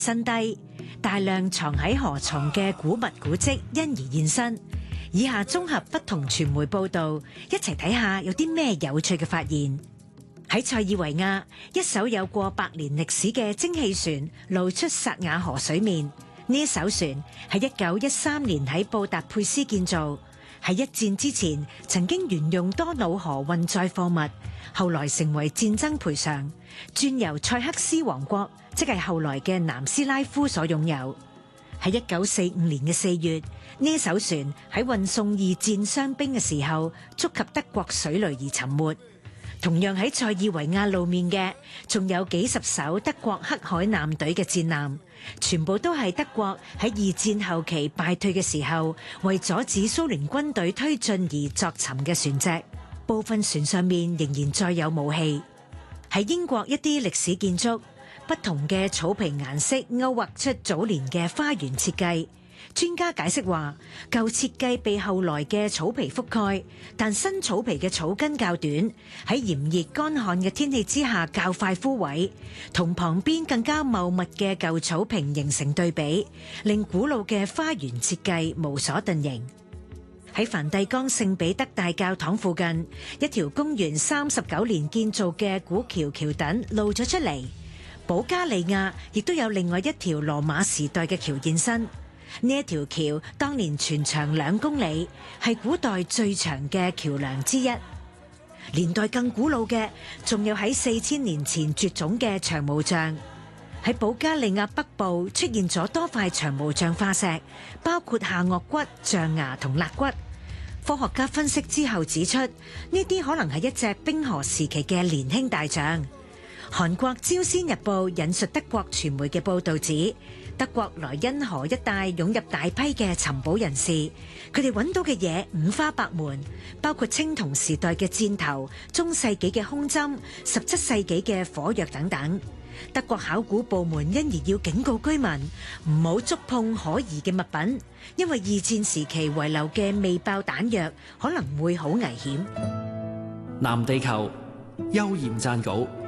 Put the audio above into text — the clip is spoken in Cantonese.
新低，大量藏喺河床嘅古物古蹟因而現身。以下綜合不同傳媒報道，一齊睇下有啲咩有趣嘅發現。喺塞爾維亞，一艘有過百年歷史嘅蒸汽船露出薩瓦河水面。呢一艘船係1913年喺布達佩斯建造，喺一戰之前曾經沿用多瑙河運載貨物，後來成為戰爭賠償，轉由塞克斯王國，即係後來嘅南斯拉夫所擁有。喺1945年嘅4月，呢艘船喺運送二戰傷兵嘅時候觸及德國水雷而沉沒。同樣喺塞爾維亞露面嘅，仲有幾十艘德國黑海艦隊嘅戰艦，全部都係德國喺二戰後期敗退嘅時候，為阻止蘇聯軍隊推進而作沉嘅船隻。部分船上面仍然載有武器。喺英國一啲歷史建築，不同嘅草皮顏色勾畫出早年嘅花園設計。專家解釋話，舊設計被後來嘅草皮覆蓋，但新草皮嘅草根較短，喺炎熱乾旱嘅天氣之下較快枯萎，同旁邊更加茂密嘅舊草坪形成對比，令古老嘅花園設計無所遁形。喺梵蒂岡聖彼得大教堂附近，一條公元39年建造嘅古橋橋墩露咗出嚟。保加利亞亦都有另外一條羅馬時代嘅橋現身。呢一條橋當年全長2公里，係古代最長嘅橋梁之一。年代更古老嘅，仲有喺4000年前絕種嘅長毛象。喺保加利亞北部出現咗多塊長毛象化石，包括下顎骨、象牙同肋骨。科學家分析之後指出，呢啲可能係一隻冰河時期嘅年輕大象。韓國朝鮮日報引述德國傳媒嘅報導指，德國萊茵河一帶湧入大批嘅尋寶人士，佢哋揾到嘅嘢五花八門，包括青銅時代嘅箭頭、中世紀嘅胸針、17世紀嘅火藥等等。德國考古部門因而要警告居民唔好觸碰可疑嘅物品，因為二戰時期遺留嘅未爆彈藥可能會好危險。 藍地球，邱焱撰稿。